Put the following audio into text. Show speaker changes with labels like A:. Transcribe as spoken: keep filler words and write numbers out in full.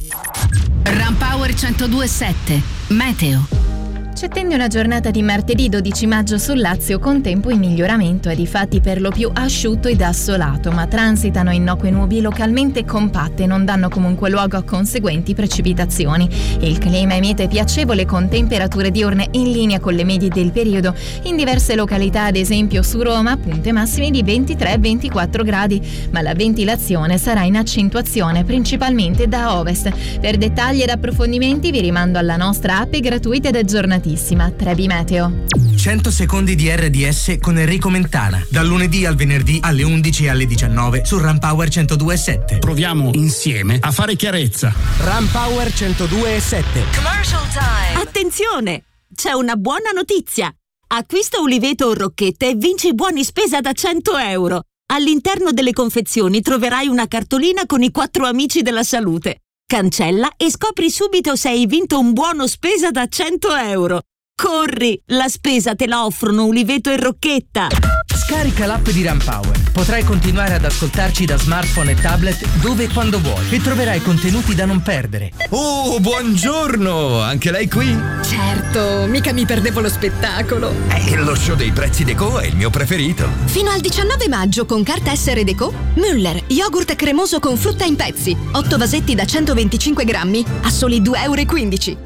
A: Rampower centodue e sette Meteo.
B: Ci attende una giornata di martedì dodici maggio sul Lazio con tempo in miglioramento e di fatti per lo più asciutto ed assolato, ma transitano innocue nubi localmente compatte e non danno comunque luogo a conseguenti precipitazioni. Il clima è mite e piacevole con temperature diurne in linea con le medie del periodo. In diverse località, ad esempio su Roma, punte massime di ventitré ventiquattro gradi, ma la ventilazione sarà in accentuazione principalmente da ovest. Per dettagli ed approfondimenti vi rimando alla nostra app gratuita ed aggiornatissima Trebi Meteo.
C: cento secondi di R D S con Enrico Mentana, dal lunedì al venerdì alle undici e alle diciannove su Rampower centodue e sette.
D: Proviamo insieme a fare chiarezza.
C: Rampower centodue e sette.
E: Commercial time. Attenzione! C'è una buona notizia. Acquista Uliveto o Rocchette e vinci buoni spesa da cento euro. All'interno delle confezioni troverai una cartolina con i quattro amici della salute. Cancella e scopri subito se hai vinto un buono spesa da cento euro. Corri! La spesa te la offrono Uliveto e Rocchetta.
C: Scarica l'app di Rampower. Potrai continuare ad ascoltarci da smartphone e tablet dove e quando vuoi e troverai contenuti da non perdere.
F: Oh, buongiorno! Anche lei qui?
G: Certo, mica mi perdevo lo spettacolo.
F: Eh, lo show dei prezzi Deco è il mio preferito.
G: Fino al diciannove maggio con carta S R Deco, Müller, yogurt cremoso con frutta in pezzi, otto vasetti da centoventicinque grammi a soli due e quindici euro.